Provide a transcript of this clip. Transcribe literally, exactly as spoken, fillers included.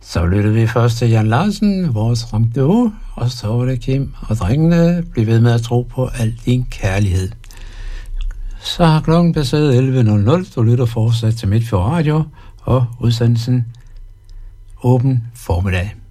Så lyttede vi først til Jan Larsen, vores Rendezvous, og så var det Kim og drengene blev ved med at tro på al din kærlighed. Så har klokken passeret elleve nul nul. Du lytter fortsat til Midtfjord Radio og udsendelsen Åben Formiddag.